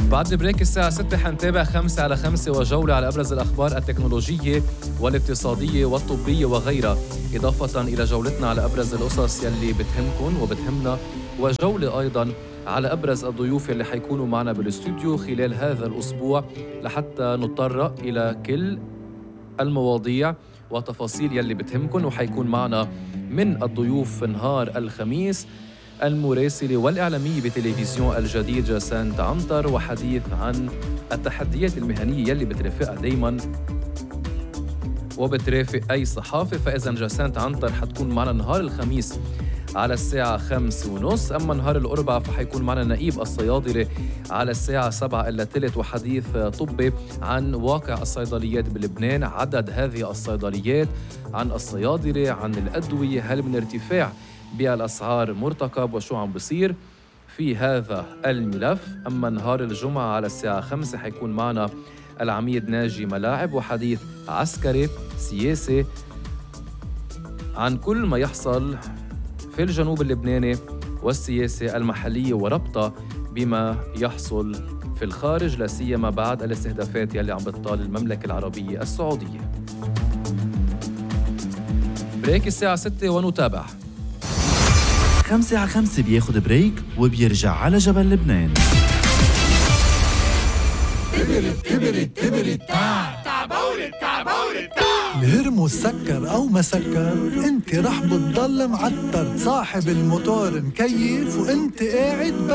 بعد البريك الساعة 6 حنتابع 5 على 5 وجولة على أبرز الأخبار التكنولوجية والاقتصادية والطبية وغيرها، إضافة إلى جولتنا على أبرز القصص يلي بتهمكن وبتهمنا، وجولة أيضاً على أبرز الضيوف اللي حيكونوا معنا بالاستوديو خلال هذا الأسبوع لحتى نتطرق إلى كل المواضيع وتفاصيل يلي بتهمكن. وحيكون معنا من الضيوف نهار الخميس المراسلة والإعلامية بتلفزيون الجديد جاسانت عنتر، وحديث عن التحديات المهنية يلي بترافقها دايماً وبترافق أي صحافة. فإذا جاسانت عنتر حتكون معنا نهار الخميس على الساعة 5:30، أما نهار الأربعاء فحيكون معنا نقيب الصيادلة على الساعة 7:15 وحديث طبي عن واقع الصيدليات بلبنان، عدد هذه الصيدليات، عن الصيادلة، عن الأدوية، هل من ارتفاع بالأسعار مرتقب وشو عم بصير في هذا الملف. أما نهار الجمعة على الساعة 5 حيكون معنا العميد ناجي ملاعب وحديث عسكري سياسي عن كل ما يحصل في الجنوب اللبناني والسياسة المحلية وربطها بما يحصل في الخارج، لا سيما بعد الاستهدافات يلي عم بتطال المملكة العربية السعودية. بريك الساعة 6 ونتابع. 5 على 5 بياخد بريك وبيرجع على جبل لبنان. الهرمو سكر أو ما سكر، انت رح بتضل معتر، صاحب الموتور مكيف وانت قاعد